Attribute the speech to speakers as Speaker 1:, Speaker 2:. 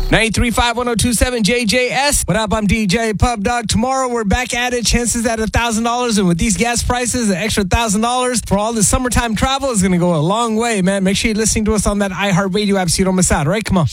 Speaker 1: 935-1027 JJS. What up? I'm DJ Pub Dog. Tomorrow we're back at it. Chances at $1,000. And with these gas prices, an extra $1,000 for all the summertime travel is going to go a long way, man. Make sure you're listening to us on that iHeartRadio app so you don't miss out. All right, come on.